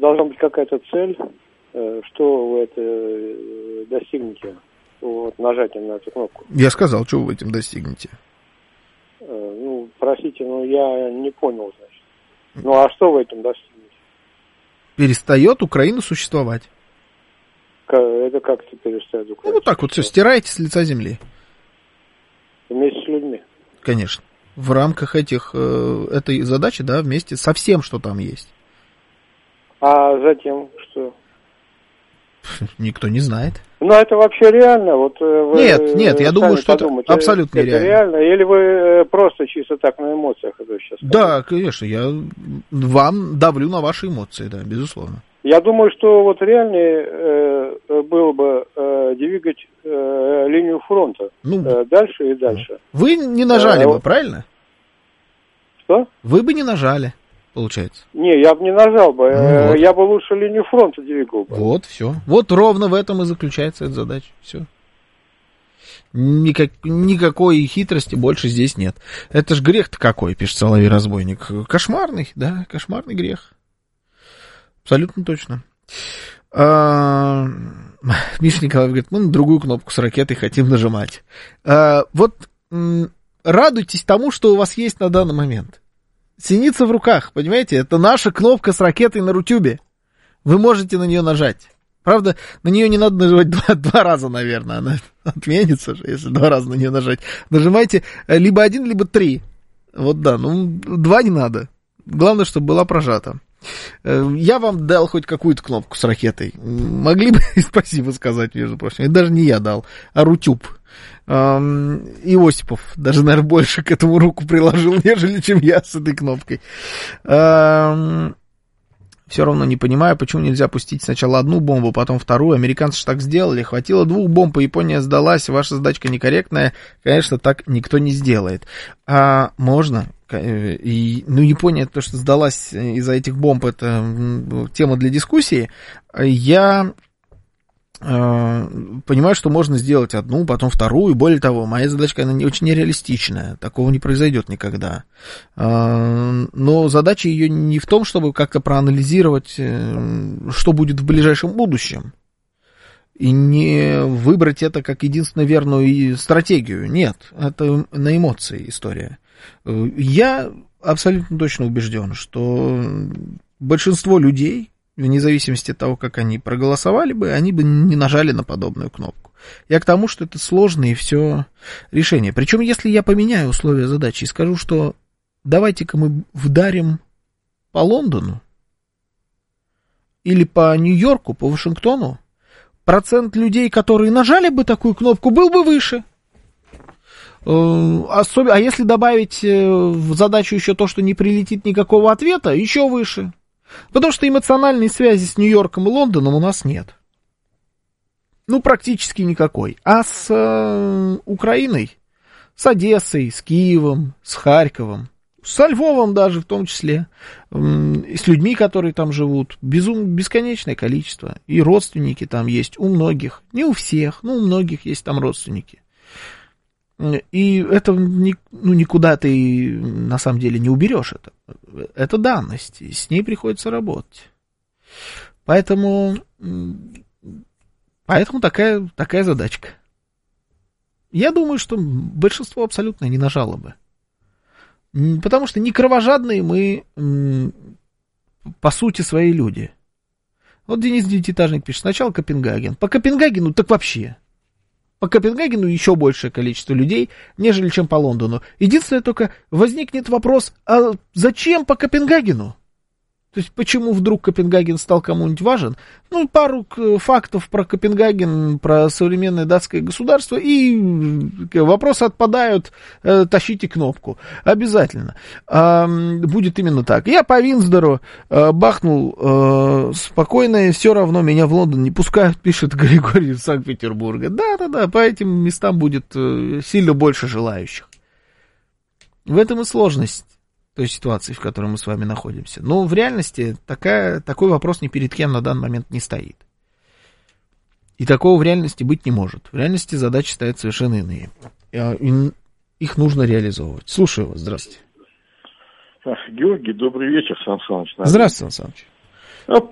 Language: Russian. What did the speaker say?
должна быть какая-то цель, что вы это достигнете, вот, нажатием на эту кнопку. Я сказал, что вы этим достигнете. Ну, простите, но я не понял, значит. Ну, а что вы этим достигнете? Перестает Украина существовать. Это как-то перестает Украина? Ну, вот так вот все, стираете с лица земли. Вместе с людьми? Конечно. В рамках этой задачи, да, вместе со всем, что там есть. А затем что? Никто не знает. Ну, это вообще реально? Вот вы нет, я думаю, что это абсолютно это нереально. Или вы просто чисто так на эмоциях это сейчас сказали? Да, конечно, я вам давлю на ваши эмоции, да, безусловно. Я думаю, что вот реальнее было бы двигать линию фронта дальше и дальше. Вы не нажали бы, правильно? Что? Вы бы не нажали, получается. Не, я бы не нажал бы. Вот. Я бы лучше линию фронта двигал бы. Вот, все. Вот ровно в этом и заключается эта задача. Все. Никакой хитрости больше здесь нет. Это ж грех-то какой, пишет Соловей-разбойник. Кошмарный, да, кошмарный грех. Абсолютно точно. Миша Николаев говорит, мы на другую кнопку с ракетой хотим нажимать. Вот радуйтесь тому, что у вас есть на данный момент. Синица в руках, понимаете? Это наша кнопка с ракетой на Рутюбе. Вы можете на нее нажать. Правда, на нее не надо нажимать два раза, наверное. Она отменится же, если 2 раза на нее нажать. Нажимайте либо 1, либо 3. Вот да, 2 не надо. Главное, чтобы была прожата. Я вам дал хоть какую-то кнопку с ракетой. Могли бы спасибо сказать, между прочим. Это даже не я дал, а Рутюб. И Осипов даже, наверное, больше к этому руку приложил, нежели чем я с этой кнопкой. Все равно не понимаю, почему нельзя пустить сначала одну бомбу, потом вторую. Американцы же так сделали. Хватило 2 бомб, и Япония сдалась. Ваша задачка некорректная. Конечно, так никто не сделает. Можно. Япония, то, что сдалась из-за этих бомб, это тема для дискуссии. Я понимаю, что можно сделать одну, потом вторую. Более того, моя задачка, она не очень нереалистичная. Такого не произойдет никогда. Но задача ее не в том, чтобы как-то проанализировать, что будет в ближайшем будущем. И не выбрать это как единственно верную стратегию. Нет, это на эмоции история. Я абсолютно точно убежден, что большинство людей, вне зависимости от того, как они проголосовали бы, они бы не нажали на подобную кнопку. Я к тому, что это сложное все решение. Причем, если я поменяю условия задачи и скажу, что давайте-ка мы вдарим по Лондону или по Нью-Йорку, по Вашингтону, процент людей, которые нажали бы такую кнопку, был бы выше. А если добавить в задачу еще то, что не прилетит никакого ответа, еще выше. Потому что эмоциональной связи с Нью-Йорком и Лондоном у нас нет. Практически никакой. А с Украиной, с Одессой, с Киевом, с Харьковом, со Львовом даже в том числе, и с людьми, которые там живут, бесконечное количество. И родственники там есть у многих. Не у всех, но у многих есть там родственники. И это никуда ты на самом деле не уберешь это. Это данность, и с ней приходится работать. Поэтому такая задачка. Я думаю, что большинство абсолютно не нажало бы. Потому что не кровожадные мы по сути свои люди. Вот Денис Девятиэтажник пишет, сначала Копенгаген. По Копенгагену так вообще. По Копенгагену еще большее количество людей, нежели чем по Лондону. Единственное, только возникнет вопрос, а зачем по Копенгагену? То есть, почему вдруг Копенгаген стал кому-нибудь важен? Пару фактов про Копенгаген, про современное датское государство, и вопросы отпадают, тащите кнопку. Обязательно. Будет именно так. Я по Винсдору бахнул спокойно, и все равно меня в Лондон не пускают, пишет Григорий из Санкт-Петербурга. Да, по этим местам будет сильно больше желающих. В этом и сложность той ситуации, в которой мы с вами находимся. Но в реальности такой вопрос ни перед кем на данный момент не стоит. И такого в реальности быть не может. В реальности задачи стоят совершенно иные. Их нужно реализовывать. Слушаю вас. Здравствуйте. Георгий, добрый вечер, Сан Саныч. Здравствуйте, Сан Саныч.